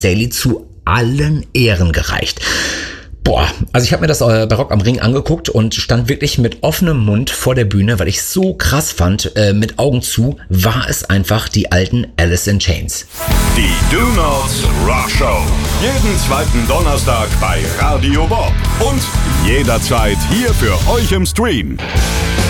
Daly zu allen Ehren gereicht. Boah, also ich habe mir das bei Rock am Ring angeguckt und stand wirklich mit offenem Mund vor der Bühne, weil ich es so krass fand, mit Augen zu, war es einfach die alten Alice in Chains. Die Do Nots Rock Show. Jeden zweiten Donnerstag bei Radio Bob. Und jederzeit hier für euch im Stream.